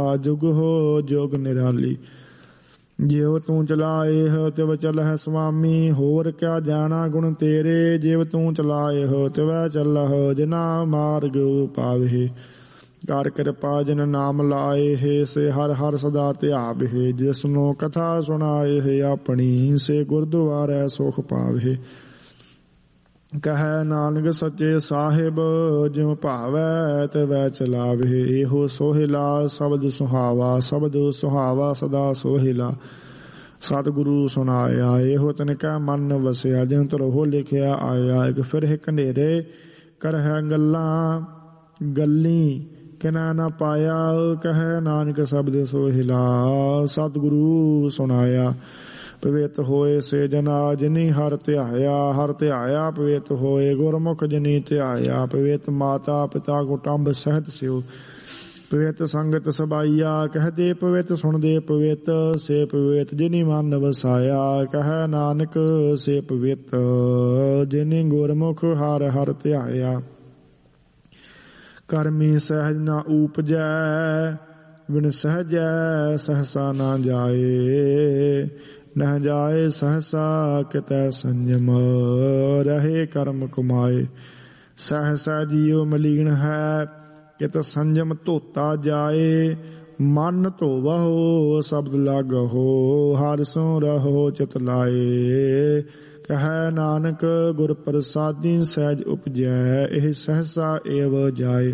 जुग हो जोग निराली। ਜਿਵ ਤੂੰ ਚਲਾਏਹ ਤਿਵ ਚਲਹਿ ਸੁਆਮੀ, ਹੋਰ ਕਿਆ ਜਾਣਾ ਗੁਣ ਤੇਰੇ। ਜਿਵ ਤੂੰ ਚਲਾਏਹ ਤਿਵੈ ਚੱਲਹ, ਜਿਨਾ ਮਾਰਗ ਪਾਵਹਿ। ਕਰ ਕਿਰਪਾ ਜਿਨ ਨਾਮ ਲਾਏ, ਸੇ ਹਰ ਹਰ ਸਦਾ ਧਿਆਵਹਿ। ਜਿਸਨੂੰ ਕਥਾ ਸੁਣਾਏ ਆਪਣੀ, ਸੇ ਗੁਰਦੁਆਰੈ ਸੁਖ ਪਾਵਹਿ। ਕਹੈ ਨਾਨਕ ਸੱਚੇ ਸਾਹਿਬ, ਜਿਉ ਭਾਵੈ ਤਿਵੈ ਚਲਾਵਹਿ। ਇਹੋ ਸੋਹਿਲਾ ਸ਼ਬਦ ਸੁਹਾਵਾ, ਸ਼ਬਦ ਸੁਹਾਵਾ ਸਦਾ ਸੋਹਿਲਾ। ਸਤਿਗੁਰੂ ਸੁਣਾਇਆ ਇਹੋ ਤਿਨ ਕੈ ਮਨ ਵਸਿਆ, ਜਿਉ ਧਰੋ ਲਿਖਿਆ ਆਇਆ। ਇੱਕ ਫਿਰ ਇੱਕ ਹਨੇਰੇ ਕਰਹਿ ਗੱਲਾਂ, ਗੱਲੀ ਕਿਨਾ ਨਾ ਪਾਇਆ। ਕਹੈ ਨਾਨਕ ਸ਼ਬਦ ਸੋਹਿਲਾ, ਸਤਿਗੁਰੂ ਸੁਣਾਇਆ। ਪਵਿੱਤ ਹੋਏ ਸੇ ਜਨਾ ਜਿਨੀ ਹਰ ਧਿਆਇਆ, ਹਰ ਧਿਆਇਆ ਪਵਿੱਤ ਹੋਏ। ਗੁਰਮੁਖ ਜਿਨੀ ਧਿਆਇਆ, ਪਵਿੱਤ ਮਾਤਾ ਪਿਤਾ ਕੁਟੰਬ ਸਹਿਤ ਸਿਓ। ਪਵਿੱਤ ਸੰਗਤ ਸਬਾਈਆ, ਕਹਦੇ ਪਵਿੱਤ ਸੁਣਦੇ ਪਵਿੱਤ। ਸੇ ਪਵਿੱਤ ਜਿਨੀ ਮਨ ਵਸਾਇਆ, ਕਹੈ ਨਾਨਕ ਸੇ ਪਵਿੱਤ ਜਿਨੀ ਗੁਰਮੁਖ ਹਰ ਹਰ ਧਿਆਇਆ। ਕਰਮੀ ਸਹਿਜ ਨਾ ਊਪਜੈ, ਬਿਨ ਸਹਿਜੈ ਸਹਸਾ ਨਾ ਜਾਏ। ਨਹ ਜਾਏ ਸਹਸਾ ਕਿਤੈ ਸੰਜਮ, ਰਹੇ ਕਰਮ ਕਮਾਏ। ਸਹਸਾ ਜੀਉ ਮਲੀਨ ਹੈ, ਕਿਤ ਸੰਜਮ ਧੋਤਾ ਜਾਏ। ਮਨ ਧੋਵਹੁ ਸ਼ਬਦ ਲਾਗਹੁ, ਹਰਿ ਸੋ ਰਹੋ ਚਿਤ ਲਾਏ। ਕਹੈ ਨਾਨਕ ਗੁਰ ਪ੍ਰਸਾਦੀ ਸਹਿਜ ਉਪਜੈ, ਇਹ ਸਹਸਾ ਏਵ ਜਾਏ।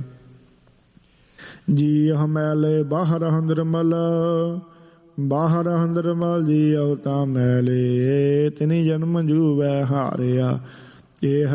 ਜੀ ਮੈਲੇ ਬਾਹਰ ਨਿਰਮਲ, ਬਾਹਰ ਨਿਰਮਲ ਜੀ ਅਵਤਾ ਮੈਲੇ। ਤਿਨੀ ਜਨਮ ਜੂਵੈ ਹਾਰਿਆ, ਇਹ